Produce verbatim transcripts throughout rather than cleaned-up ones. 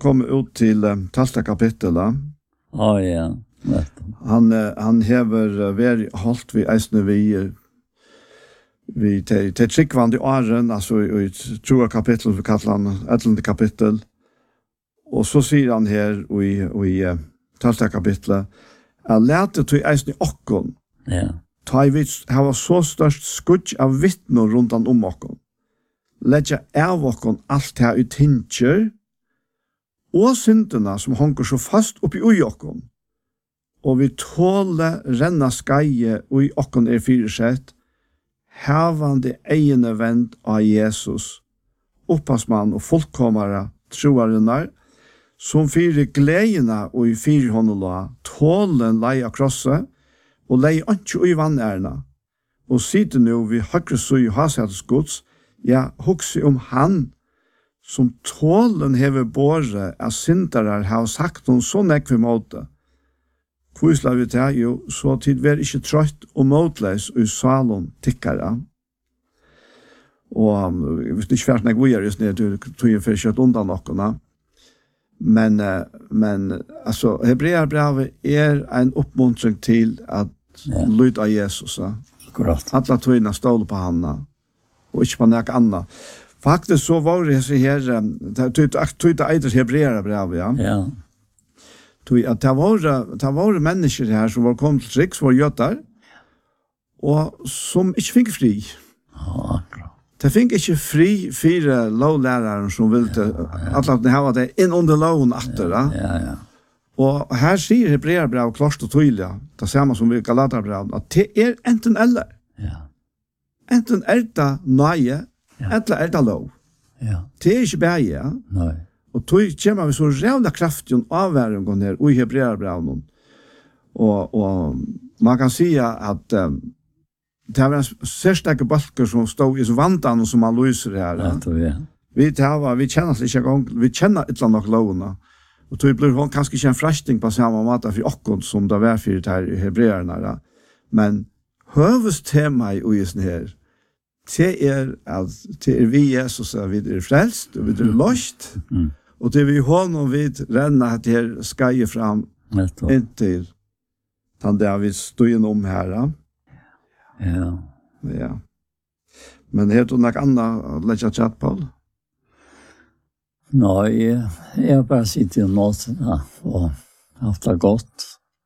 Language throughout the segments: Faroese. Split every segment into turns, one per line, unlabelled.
kommet ut til um, tolvte kapittelet.
Ja, ja.
Han, uh, han hever uh, vært holdt vi eisne vi vi til, til tryggvand i åren, altså i et troa kapittel, vi kallar han ellevte kapittel. Og så sier han her i, i uh, tolvte kapittelet, jeg lærte til eisne okkon.
Ja.
Ta i vits, her var så størst skudj av vittner rundt han om okkon. Letja av okkon alt her ut hinkjer, og syndene som honker så fast oppi ui okkon. Og vi tåle renna skeie ui okkon er fyrsett, havande egene vend av Jesus, oppasmann og fullkomare troarinnar, som fyre gledene og i fyre håndela, tålen lei av krosset, og lei ikke ui vannærna, og sitte nu vi høyre sui hasettes gods, ja, hugsi om han, som tålen hever båre av syndarar har sagt hon så nekve måte. Kvusla vi til jo, så tid vi er ikke trøtt og måtleis og i salen tikkara. Og hvis det ikke fært nek vi er just ned, du tog jo for kjøtt undan nokkona. Men, men altså, Hebreerbrevet er en oppmuntring til at ja. Lyda av Jesus.
Akkurat.
Alla tøyna stål på hana, og ikke på nek anna. Faktisk så var det her, tøyt det eider Hebreerbrevet, ja.
Ja.
At det var, det var mennesker her som var kommet til trygg, som var gjøtter, og som ikke fikk fri.
Ja, akkurat.
De fikk ikke fri fire lovlærere som ville ja, ja. At de hadde det inn under loven atter.
Ja, ja, ja.
Og her sier Hebreerbrevet klart og tydelig, det samme som vi Galaterbrevet, at det er enten eller.
Ja.
Enten er det nøye, ja. Eller er det lov.
Ja.
Det er ikke bare, ja.
Nei.
Og tog kommer vi så rævla kraftig og avværingen her, og i Hebreerbrevet. Og, og man kan si at um, det var en særstekke balker som stod i vandan som man lyser her. Ja,
tror jeg.
Vi, var, vi kjenner oss ikke en gang, vi kjenner et eller annet lovene. Og tog blir hun kanskje ikke en frasting på samme måte for okkon som det var fyrt her i Hebreerne. Men høvestema i uisen her, det er at det er vi Jesus er vi er frelst, og vi er løst, mm. og det er vi hånden vi renner at her skaier fram inntil den der vi stod innom her.
Ja.
Ja. Men er det noe annet å legge chat på?
Nei, jeg, jeg har bare sittet i nåten ja, og haft det godt.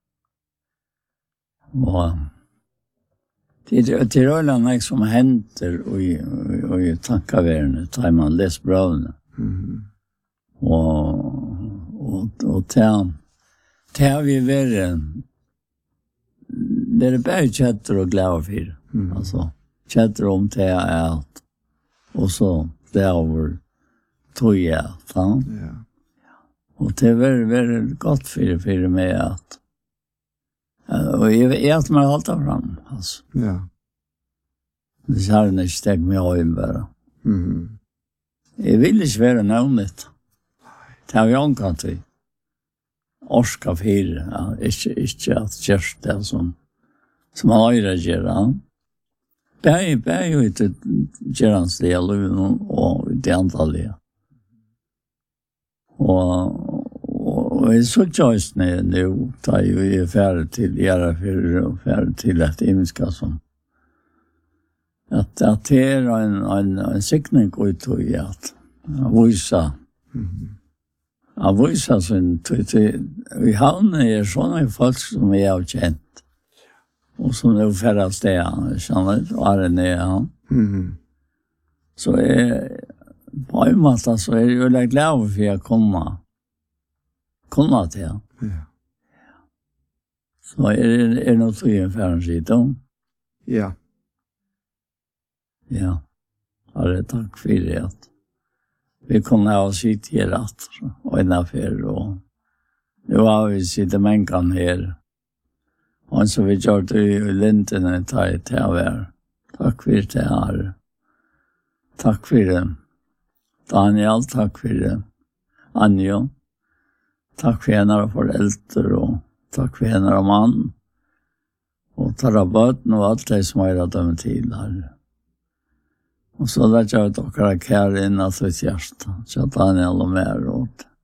Og det, det er øyne noe som henter i, i, i tankeverden, da man leser brøvene. Mm-hmm. Og, og, og til, til har vi vært, det er bare kjetter og glede for. Mm. Altså, kjetter om til er alt, og så det er over tog jeg alt. Ja. Og det er veldig, veldig godt for, for meg at og jeg vet at man holder fram, altså.
Ja.
Det har jeg ikke stegt meg øye bare.
Mm-hmm.
Jeg vil ikke være navnet. Det har vi omkant til. Orska fire, ja. Ikke, ikke at kjørst det som, som han øyre gjør, ja. Bæg, bæg jo ikke gjøranslige løven og det antallige. Og Og jeg så tjøsene nå, da jeg er ferdig til Gjerafyr og ferdig til et imenska som at, at det er en, en, en sikning ut i at jeg viser jeg viser sånn vi havner er sånne folk som jeg har kjent og som er ferdig av stedet skjønner og er det nede mm-hmm. så jeg på en måte så er jeg jo glad for å komme kunne til, ja. Ja. Så er det er noe tog en færre side om?
Ja.
Ja. Ja, det er takk for det at vi kunne ha sitt her at og en affær og nå har vi sitt mennkene her og så vi gjør det i lintene ta i til å være. Takk for det her. Takk for det. Daniel, takk for det. Anjo. Takk for henne og foreldre, og takk for henne og mann, og tar av bøten og alt det som er dem til her. Og så lærte jeg dere kjære inn at vi kjæreste, så Daniel og mer, og